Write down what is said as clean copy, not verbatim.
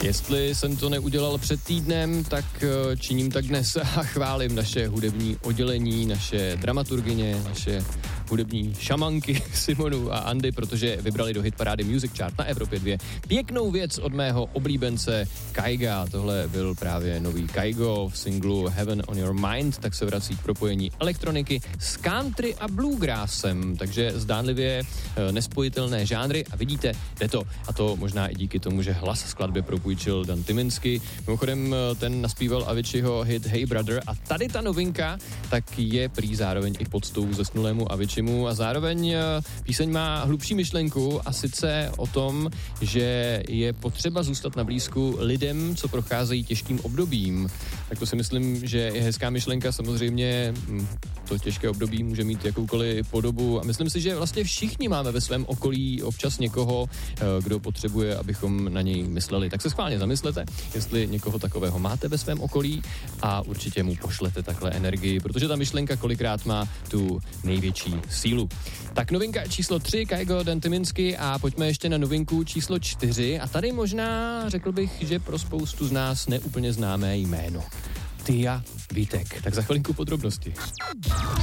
Jestli jsem to neudělal před týdnem, tak činím tak dnes a chválím naše hudební oddělení, naše dramaturgyně, naše hudební šamanky Simonu a Andy, protože vybrali do hitparády Music Chart na Evropě 2 pěknou věc od mého oblíbence Kaiga. Tohle byl právě nový Kaigo v singlu Heaven on Your Mind, tak se vrací k propojení elektroniky s country a bluegrassem, takže zdánlivě nespojitelné žánry a vidíte, jde to. A to možná i díky tomu, že hlas skladbě propůjčil Dan Tyminsky. Mimochodem ten naspíval Aviciiho hit Hey Brother a tady ta novinka tak je prý zároveň i poctou zesnulému Aviciimu a zároveň píseň má hlubší myšlenku a sice o tom, že je potřeba zůstat na blízku lidem, co procházejí těžkým obdobím. Tak to si myslím, že je hezká myšlenka, samozřejmě to těžké období může mít jakoukoliv podobu a myslím si, že vlastně všichni máme ve svém okolí občas někoho, kdo potřebuje, abychom na něj mysleli. Tak se schválně zamyslete, jestli někoho takového máte ve svém okolí a určitě mu pošlete takhle energii, protože ta myšlenka kolikrát má tu největší sílu. Tak novinka číslo 3, Kaigo, Dan Tyminsky a pojďme ještě na novinku číslo 4 a tady možná řekl bych, že pro spoustu z nás neúplně známé jméno. Tia Vítek. Tak za chvilinku podrobnosti.